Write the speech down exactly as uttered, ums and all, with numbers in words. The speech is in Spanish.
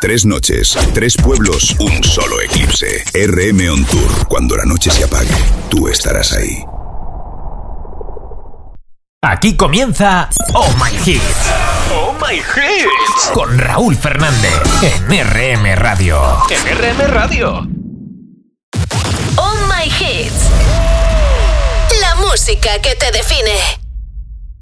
Tres noches, tres pueblos, un solo eclipse. R M On Tour. Cuando la noche se apague, tú estarás ahí. Aquí comienza Oh My Hits. Oh My Hits. Con Raúl Fernández en R M Radio. En R M Radio. Oh My Hits. La música que te define.